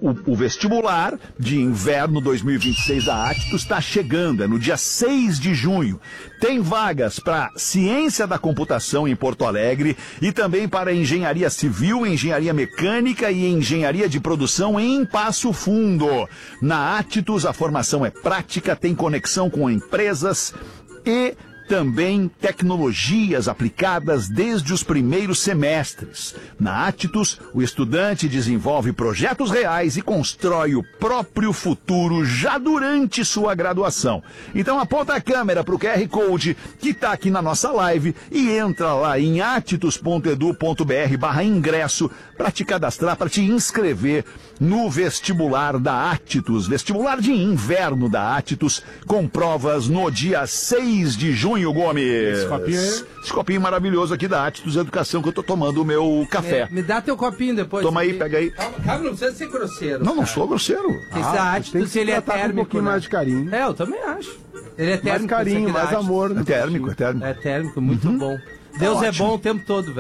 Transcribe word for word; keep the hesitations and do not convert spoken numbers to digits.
o, o, o vestibular de inverno dois mil e vinte e seis da Actus está chegando, é no dia seis de junho. Tem vagas para Ciência da Computação em Porto Alegre e também para Engenharia Civil, Engenharia Mecânica e Engenharia de Produção em Passo Fundo. Na Actus, a formação é prática, tem conexão com empresas e também tecnologias aplicadas desde os primeiros semestres. Na Actus, o estudante desenvolve projetos reais e constrói o próprio futuro já durante sua graduação. Então aponta a câmera para o Q R Code que está aqui na nossa live e entra lá em actus ponto edu ponto br barra ingresso para te cadastrar, para te inscrever no vestibular da Actus, vestibular de inverno da Actus, com provas no dia seis de junho, Gomes. Esse copinho aí. Esse copinho maravilhoso aqui da Actus Educação, que eu tô tomando o meu café. Me, me dá teu copinho depois. Toma aí, aqui. pega aí. Calma, calma, não precisa ser grosseiro. Não, não cara. sou grosseiro. Esse Ah, Actus, tem que ele é tratar com térmico, um pouquinho né? mais de carinho. É, eu também acho. Ele é térmico. Mais carinho, esse aqui da mais Actus. amor. É térmico, é térmico. É térmico, muito bom. Deus é ótimo. bom o tempo todo, velho.